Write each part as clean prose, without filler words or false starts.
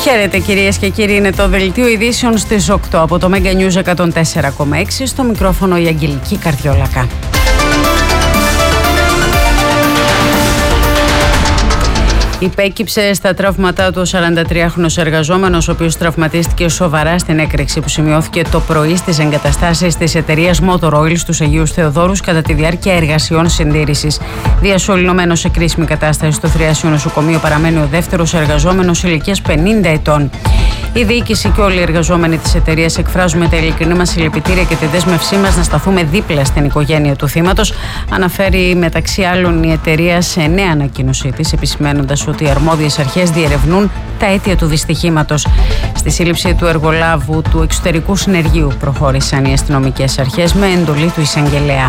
Χαίρετε κυρίες και κύριοι, είναι το Δελτίο Ειδήσεων στις 8 από το Mega News 104,6, στο μικρόφωνο η Αγγελική Καρδιόλακα. Υπέκυψε στα τραύματά του ο 43χρονος εργαζόμενος, ο οποίος τραυματίστηκε σοβαρά στην έκρηξη που σημειώθηκε το πρωί στις εγκαταστάσεις της εταιρείας Motor Oil στους Αγίους Θεοδόρους κατά τη διάρκεια εργασιών συντήρησης. Διασωληνωμένος σε κρίσιμη κατάσταση στο Θριάσιο νοσοκομείο παραμένει ο δεύτερος εργαζόμενος ηλικίας 50 ετών. Η διοίκηση και όλοι οι εργαζόμενοι της εταιρείας εκφράζουμε τα ειλικρινή μας συλληπιτήρια και τη δέσμευσή μας να σταθούμε δίπλα στην οικογένεια του θύματος, αναφέρει μεταξύ άλλων η εταιρεία σε νέα ανακοίνωσή της, επισημαίνοντας ότι οι αρμόδιες αρχές διερευνούν τα αίτια του δυστυχήματος. Στη σύλληψη του εργολάβου του εξωτερικού συνεργείου προχώρησαν οι αστυνομικές αρχές με εντολή του εισαγγελέα.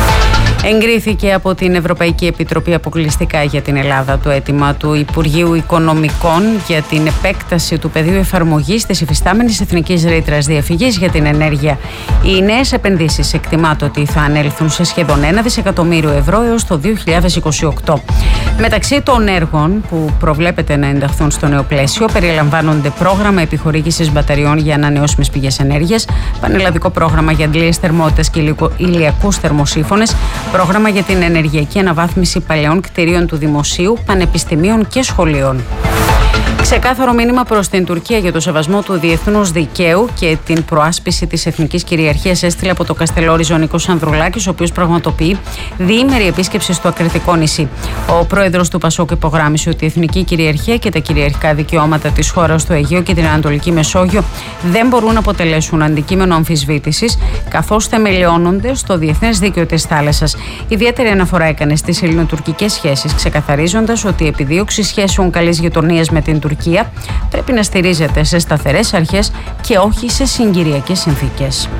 Εγκρίθηκε από την Ευρωπαϊκή Επιτροπή αποκλειστικά για την Ελλάδα το αίτημα του Υπουργείου Οικονομικών για την επέκταση του πεδίου εφαρμογής της υφιστάμενης εθνικής ρήτρας διαφυγής για την ενέργεια. Οι νέες επενδύσεις εκτιμάται ότι θα ανέλθουν σε σχεδόν 1 δισεκατομμύριο ευρώ έως το 2028. Μεταξύ των έργων που προβλέπεται να ενταχθούν στο νέο πλαίσιο περιλαμβάνονται πρόγραμμα επιχορήγησης μπαταριών για ανανεώσιμες πηγές ενέργειας, πανελλαδικό πρόγραμμα για αντλίες θερμότητας και ηλιακούς θερμοσύφωνες, πρόγραμμα για την ενεργειακή αναβάθμιση παλαιών κτηρίων του δημοσίου, πανεπιστημίων και σχολείων. Ξεκάθαρο μήνυμα προς την Τουρκία για το σεβασμό του διεθνούς δικαίου και την προάσπιση της εθνικής κυριαρχίας έστειλε από το Καστελόρι ο Νίκος Ανδρουλάκης, ο οποίος πραγματοποιεί διήμερη επίσκεψη στο Ακριτικό νησί. Ο πρόεδρος του Πασόκ υπογράμμισε ότι η εθνική κυριαρχία και τα κυριαρχικά δικαιώματα της χώρας στο Αιγαίο και την Ανατολική Μεσόγειο δεν μπορούν να αποτελέσουν αντικείμενο αμφισβήτησης, καθώς θεμελιώνονται στο διεθνές δίκαιο της θάλασσας. Ιδιαίτερη αναφορά έκανε στις ελληνοτουρκικές σχέσεις, ξεκαθαρίζοντας ότι η επιδίωξη σχέσεων καλής γειτονίας με την Τουρκία πρέπει να στηρίζεται σε σταθερές αρχές και όχι σε συγκυριακές συνθήκες.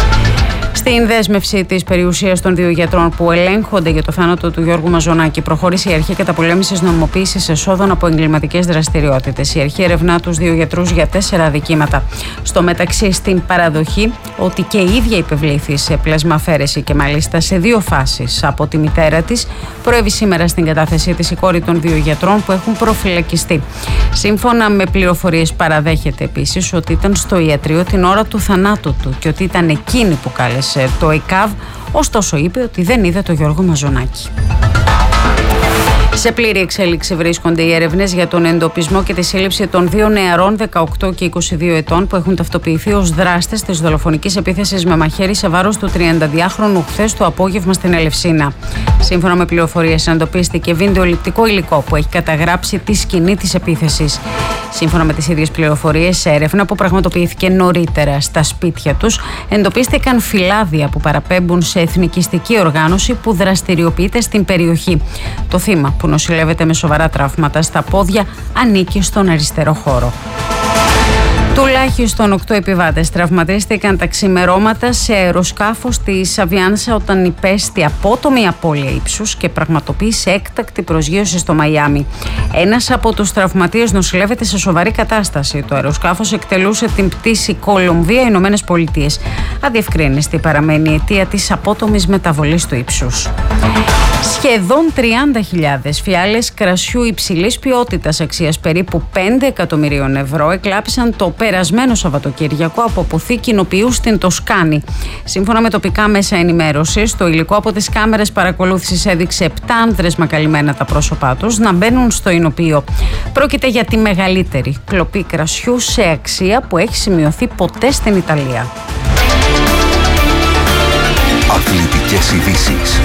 Στην δέσμευση της περιουσίας των δύο γιατρών που ελέγχονται για το θάνατο του Γιώργου Μαζονάκη, προχώρησε η Αρχή Καταπολέμησης Νομιμοποίησης Εσόδων από εγκληματικές δραστηριότητες. Η Αρχή ερευνά τους δύο γιατρούς για 4 αδικήματα. Στο μεταξύ, στην παραδοχή ότι και η ίδια υπευλήθη σε πλασμαφαίρεση και μάλιστα σε 2 φάσεις από τη μητέρα της, προέβη σήμερα στην κατάθεσή της η κόρη των δύο γιατρών που έχουν προφυλακιστεί. Σύμφωνα με πληροφορίες, παραδέχεται επίσης ότι ήταν στο ιατρείο την ώρα του θανάτου του και ότι ήταν εκείνη που κάλεσε το ΕΚΑΒ, ωστόσο είπε ότι δεν είδε το Γιώργο Μαζονάκη. Σε πλήρη εξέλιξη βρίσκονται οι έρευνες για τον εντοπισμό και τη σύλληψη των 2 νεαρών 18 και 22 ετών που έχουν ταυτοποιηθεί ως δράστες της δολοφονικής επίθεσης με μαχαίρι σε βάρος του 32χρονου χθες το απόγευμα στην Ελευσίνα. Σύμφωνα με πληροφορίες, εντοπίστηκε βιντεοληπτικό υλικό που έχει καταγράψει τη σκηνή της επίθεσης. Σύμφωνα με τις ίδιες πληροφορίες, σε έρευνα που πραγματοποιήθηκε νωρίτερα στα σπίτια τους, εντοπίστηκαν φυλάδια που παραπέμπουν σε εθνικιστική οργάνωση που δραστηριοποιείται στην περιοχή. Το θύμα, που νοσηλεύεται με σοβαρά τραύματα στα πόδια, ανήκει στον αριστερό χώρο. Τουλάχιστον 8 επιβάτες τραυματίστηκαν τα ξημερώματα σε αεροσκάφο στη Σαβιάνσα όταν υπέστη απότομη απώλεια ύψους και πραγματοποίησε έκτακτη προσγείωση στο Μαϊάμι. Ένας από τους τραυματίες νοσηλεύεται σε σοβαρή κατάσταση. Το αεροσκάφος εκτελούσε την πτήση Κολομβία, Ηνωμένες Πολιτείες. Αδιευκρίνηστη παραμένει η αιτία της απότομης μεταβολής του ύψους. Σχεδόν 30.000 φιάλες κρασιού υψηλής ποιότητας αξίας περίπου 5 εκατομμυρίων ευρώ εκλάπησαν το περασμένο Σαββατοκύριακο από αποθήκη νοπιού στην Τοσκάνη. Σύμφωνα με τοπικά μέσα ενημέρωσης, το υλικό από τις κάμερες παρακολούθησης έδειξε 7 άνδρες με καλυμμένα τα πρόσωπά τους να μπαίνουν στο εινοπείο. Πρόκειται για τη μεγαλύτερη κλοπή κρασιού σε αξία που έχει σημειωθεί ποτέ στην Ιταλία. Αθλητικές ειδήσεις.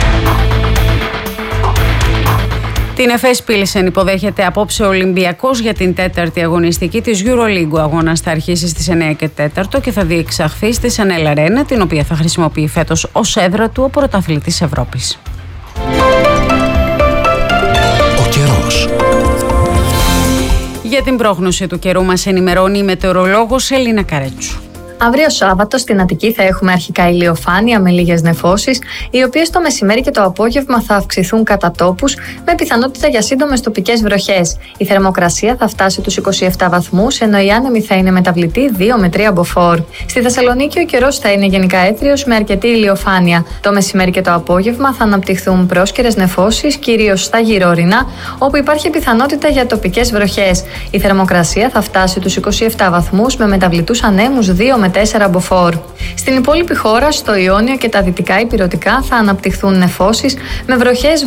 Την ΕΦΕΣ Πίλσεν υποδέχεται απόψε ο Ολυμπιακός για την 4η αγωνιστική της EuroLeague. Ο αγώνας θα αρχίσει στις 9 και 4 και θα διεξαχθεί στη Sanel Arena, την οποία θα χρησιμοποιεί φέτος ως έδρα του ο πρωταθλητής Ευρώπης. Ο καιρός. Για την πρόγνωση του καιρού μας ενημερώνει η μετεωρολόγος Ελίνα Καρέτσου. Αύριο Σάββατο στην Αττική θα έχουμε αρχικά ηλιοφάνεια με λίγες νεφώσεις, οι οποίες το μεσημέρι και το απόγευμα θα αυξηθούν κατά τόπους, με πιθανότητα για σύντομες τοπικές βροχές. Η θερμοκρασία θα φτάσει τους 27 βαθμούς, ενώ η άνεμη θα είναι μεταβλητή 2 με 3 μποφόρ. Στη Θεσσαλονίκη ο καιρός θα είναι γενικά έθριος με αρκετή ηλιοφάνεια. Το μεσημέρι και το απόγευμα θα αναπτυχθούν πρόσκαιρες νεφώσεις, κυρίως στα γυρόρεινα, όπου υπάρχει πιθανότητα για τοπικές βροχές. Η θερμοκρασία θα φτάσει τους 27 βαθμούς με μεταβλητούς ανέμους 2 με 4 μποφόρ. Στην υπόλοιπη χώρα, στο Ιόνιο και τα δυτικά ηπειρωτικά θα αναπτυχθούν νεφώσεις με βροχές